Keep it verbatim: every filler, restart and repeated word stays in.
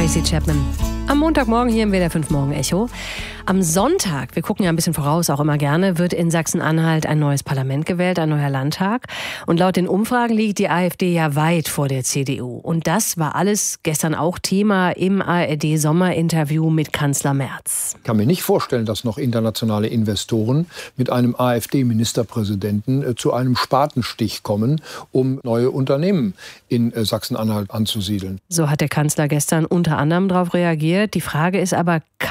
Tracy Chapman. Am Montagmorgen hier im W D R fünf Morgen Echo. Am Sonntag, wir gucken ja ein bisschen voraus, auch immer gerne, wird in Sachsen-Anhalt ein neues Parlament gewählt, ein neuer Landtag. Und laut den Umfragen liegt die AfD ja weit vor der C D U. Und das war alles gestern auch Thema im A R D-Sommerinterview mit Kanzler Merz. Ich kann mir nicht vorstellen, dass noch internationale Investoren mit einem AfD-Ministerpräsidenten zu einem Spatenstich kommen, um neue Unternehmen in Sachsen-Anhalt anzusiedeln. So hat der Kanzler gestern unter anderem darauf reagiert. Die Frage ist aber,